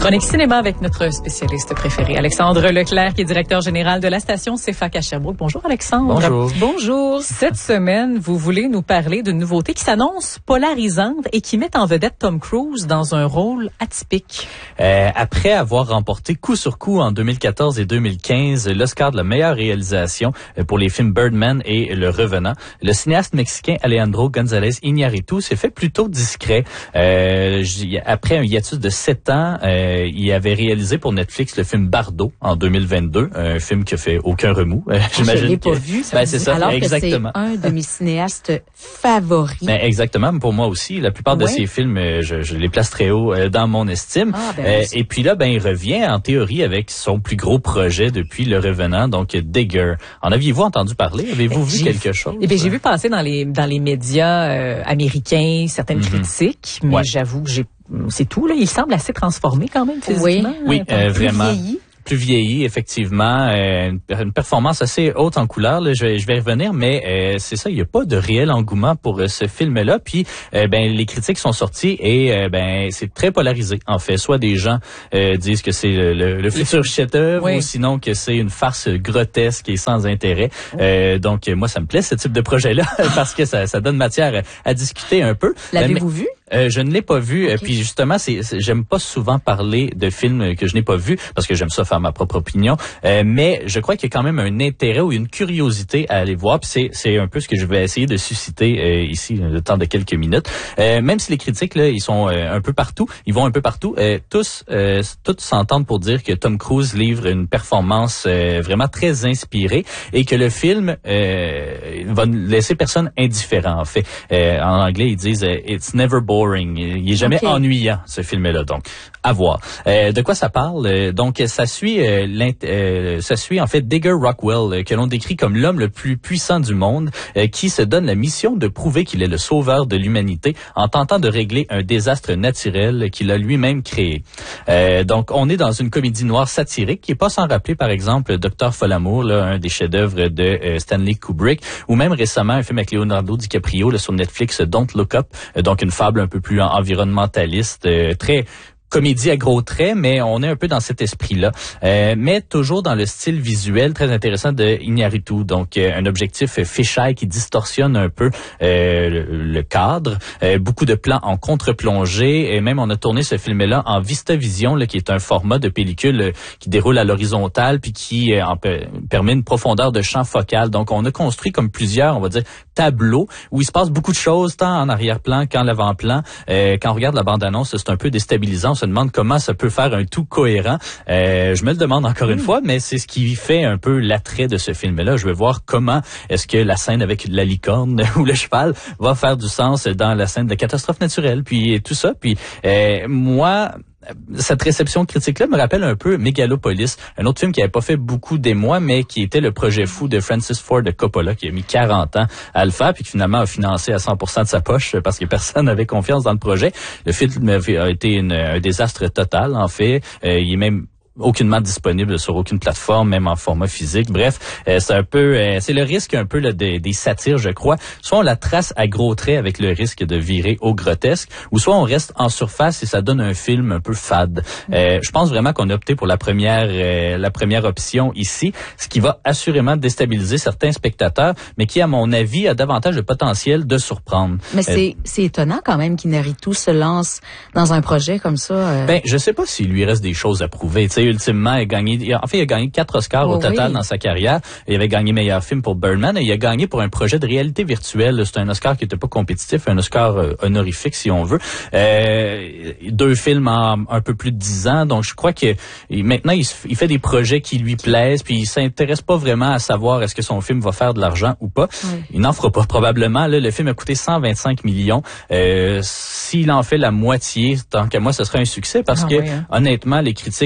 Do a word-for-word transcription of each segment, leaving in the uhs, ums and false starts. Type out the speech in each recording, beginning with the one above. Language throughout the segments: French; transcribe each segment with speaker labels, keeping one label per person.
Speaker 1: Chronique cinéma avec notre spécialiste préféré, Alexandre Leclerc, qui est directeur général de la station C F A C à Sherbrooke. Bonjour Alexandre.
Speaker 2: Bonjour.
Speaker 1: Bonjour. Cette semaine, vous voulez nous parler d'une nouveauté qui s'annonce polarisante et qui met en vedette Tom Cruise dans un rôle atypique.
Speaker 2: Euh, après avoir remporté coup sur coup en deux mille quatorze et deux mille quinze l'Oscar de la meilleure réalisation pour les films Birdman et Le Revenant, le cinéaste mexicain Alejandro González Iñárritu s'est fait plutôt discret. Euh, après un hiatus de sept ans, euh, il avait réalisé pour Netflix le film Bardo en deux mille vingt-deux, un film qui a fait aucun remous. Euh,
Speaker 3: j'imagine je l'ai pas que... vu. Ça
Speaker 2: ben, c'est ça,
Speaker 3: alors
Speaker 2: exactement.
Speaker 3: que c'est un de mes cinéastes favoris.
Speaker 2: Ben, exactement, pour moi aussi. La plupart de
Speaker 3: ouais.
Speaker 2: ses films, je, je les place très haut euh, dans mon estime.
Speaker 3: Ah, ben,
Speaker 2: euh, et puis là, ben il revient en théorie avec son plus gros projet depuis Le Revenant, donc Digger. En aviez-vous entendu parler? Avez-vous
Speaker 3: ben,
Speaker 2: vu quelque chose?
Speaker 1: Eh bien, j'ai vu passer dans les dans les médias euh, américains certaines mm-hmm. critiques, mais ouais. j'avoue que j'ai c'est tout là. Il semble assez transformé quand même physiquement.
Speaker 2: Oui, oui euh, vraiment.
Speaker 3: Vieilli.
Speaker 2: Plus vieilli, effectivement, euh, une performance assez haute en couleur. Là, je, vais, je vais y revenir, mais euh, c'est ça, il n'y a pas de réel engouement pour euh, ce film-là. Puis, euh, ben, les critiques sont sorties et euh, ben, c'est très polarisé. En fait, soit des gens euh, disent que c'est le, le, le futur chef-d'œuvre, oui. ou sinon que c'est une farce grotesque et sans intérêt. Euh, donc, moi, ça me plaît ce type de projet-là parce que ça, ça donne matière à, à discuter un peu.
Speaker 3: L'avez-vous vu?
Speaker 2: Euh, je ne l'ai pas vu. Okay. Puis justement, c'est, c'est j'aime pas souvent parler de films que je n'ai pas vus parce que j'aime ça faire ma propre opinion. Euh, mais je crois qu'il y a quand même un intérêt ou une curiosité à aller voir. Puis c'est, c'est un peu ce que je vais essayer de susciter euh, ici le temps de quelques minutes. Euh, même si les critiques là, ils sont euh, un peu partout, ils vont un peu partout. Euh, tous, euh, tous s'entendent pour dire que Tom Cruise livre une performance euh, vraiment très inspirée et que le film euh, va laisser personne indifférent. En fait, euh, en anglais ils disent euh, "It's never boring". Il est jamais okay. ennuyant, ce film-là, donc à voir. Euh, de quoi ça parle? Euh, donc, ça suit, euh, euh, ça suit en fait Digger Rockwell, euh, que l'on décrit comme l'homme le plus puissant du monde, euh, qui se donne la mission de prouver qu'il est le sauveur de l'humanité en tentant de régler un désastre naturel qu'il a lui-même créé. Euh, donc, on est dans une comédie noire satirique qui est pas sans rappeler, par exemple, Docteur Folamour, là, un des chefs-d'œuvre de euh, Stanley Kubrick, ou même récemment un film avec Leonardo DiCaprio là, sur Netflix, Don't Look Up, euh, donc une fable un peu plus environnementaliste, euh, très comédie à gros traits, mais on est un peu dans cet esprit-là. Euh, mais toujours dans le style visuel très intéressant de Iñárritu. Donc, euh, un objectif fisheye qui distorsionne un peu euh, le, le cadre. Euh, beaucoup de plans en contre-plongée. Et même, on a tourné ce film-là en VistaVision, là, qui est un format de pellicule euh, qui déroule à l'horizontale puis qui euh, en, permet une profondeur de champ focal. Donc, on a construit comme plusieurs, on va dire, tableaux où il se passe beaucoup de choses, tant en arrière-plan qu'en l'avant-plan. Euh, quand on regarde la bande-annonce, c'est un peu déstabilisant. On se demande comment ça peut faire un tout cohérent. Euh, je me le demande encore mmh. une fois, mais c'est ce qui fait un peu l'attrait de ce film-là. Je veux voir comment est-ce que la scène avec la licorne ou le cheval va faire du sens dans la scène de catastrophe naturelle, puis tout ça. Puis euh, moi... cette réception critique-là me rappelle un peu Megalopolis, un autre film qui n'avait pas fait beaucoup d'émoi, mais qui était le projet fou de Francis Ford Coppola, qui a mis quarante ans à le faire, puis qui finalement a financé à cent pour cent de sa poche parce que personne n'avait confiance dans le projet. Le film a été une, un désastre total, en fait. Euh, il est même aucunement disponible sur aucune plateforme, même en format physique. Bref, euh, c'est un peu, euh, c'est le risque un peu là, des, des satires, je crois. Soit on la trace à gros traits avec le risque de virer au grotesque, ou soit on reste en surface et ça donne un film un peu fade. Euh, je pense vraiment qu'on a opté pour la première, euh, la première option ici, ce qui va assurément déstabiliser certains spectateurs, mais qui, à mon avis, a davantage de potentiel de surprendre.
Speaker 3: Mais c'est, euh, c'est étonnant quand même qu'Iñárritu se lance dans un projet comme ça. Euh...
Speaker 2: Ben, je sais pas s'il lui reste des choses à prouver. Tu sais, ultimement, il a gagné, en fait, il a gagné quatre Oscars oh, au total oui. dans sa carrière. Il avait gagné meilleur film pour Birdman et il a gagné pour un projet de réalité virtuelle. C'est un Oscar qui était pas compétitif, un Oscar euh, honorifique, si on veut. Euh, deux films en un peu plus de dix ans. Donc, je crois que maintenant, il, il fait des projets qui lui plaisent puis il s'intéresse pas vraiment à savoir est-ce que son film va faire de l'argent ou pas. Oui. Il n'en fera pas, probablement. Là, le film a coûté cent vingt-cinq millions. Euh, s'il en fait la moitié, tant qu'à moi, ce serait un succès parce ah, que, oui, hein. honnêtement, les critiques, là,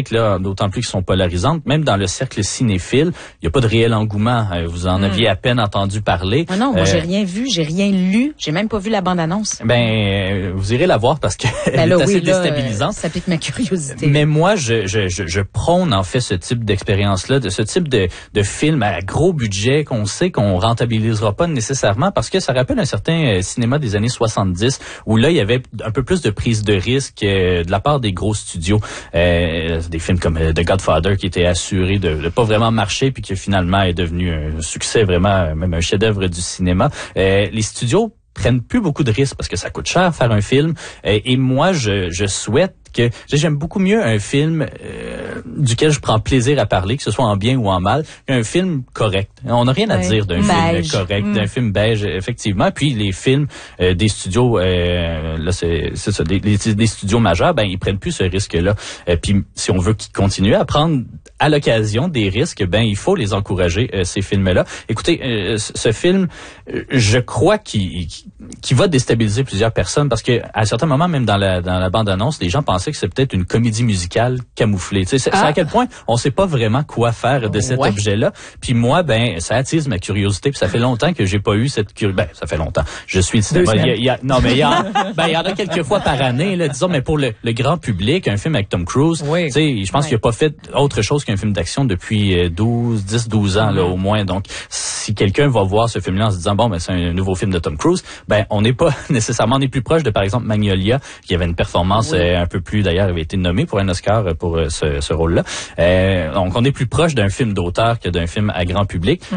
Speaker 2: d'autant plus qu'ils sont polarisantes. Même dans le cercle cinéphile, il n'y a pas de réel engouement. Euh, vous en mm. aviez à peine entendu parler.
Speaker 3: Ah non, moi, euh, j'ai rien vu, j'ai rien lu, j'ai même pas vu la bande-annonce.
Speaker 2: Ben, euh, vous irez la voir parce qu'elle ben est assez oui, déstabilisante.
Speaker 3: Là, euh, ça pique ma curiosité.
Speaker 2: Mais moi, je, je, je, je prône en fait ce type d'expérience-là, de ce type de, de film à gros budget qu'on sait qu'on rentabilisera pas nécessairement parce que ça rappelle un certain euh, cinéma des années soixante-dix où là, il y avait un peu plus de prise de risque euh, de la part des gros studios. Euh, des films comme euh, The Godfather qui était assuré de ne pas vraiment marcher puis qui finalement est devenu un succès, vraiment même un chef-d'œuvre du cinéma. Euh, les studios prennent plus beaucoup de risques parce que ça coûte cher faire un film. Euh, et moi, je, je souhaite que j'aime beaucoup mieux un film euh, duquel je prends plaisir à parler, que ce soit en bien ou en mal, qu'un film correct. On n'a rien à ouais. dire d'un film correct, mm. d'un film beige, effectivement. Puis les films euh, des studios, euh, là c'est c'est ça, des, des, des studios majeurs, ben ils prennent plus ce risque-là. Euh, puis si on veut qu'ils continuent à prendre à l'occasion des risques, ben il faut les encourager euh, ces films-là. Écoutez, euh, ce film, je crois qu'il qu'il va déstabiliser plusieurs personnes parce que à certains moments, même dans la dans la bande-annonce, les gens pensent que c'est peut-être une comédie musicale camouflée. Tu sais, c'est, ah. c'est à quel point on sait pas vraiment quoi faire de cet ouais. objet-là. Puis moi, ben, ça attise ma curiosité. Puis ça fait longtemps que j'ai pas eu cette curiosité. Ben, ça fait longtemps. Je suis. Ben, il y a, il y a, non, mais il y a, ben, il y en a quelques fois par année, là, disons. Mais pour le, le grand public, un film avec Tom Cruise, oui. tu sais, je pense ouais. qu'il a pas fait autre chose qu'un film d'action depuis douze, dix, douze ans, là, mm-hmm. au moins. Donc, si quelqu'un va voir ce film-là en se disant bon, ben, c'est un nouveau film de Tom Cruise, ben, on n'est pas nécessairement, on est plus proche de, par exemple, Magnolia, qui avait une performance oui. euh, un peu plus, d'ailleurs, avait été nommé pour un Oscar pour euh, ce, ce rôle-là. Euh, donc, on est plus proche d'un film d'auteur que d'un film à grand public. Mm.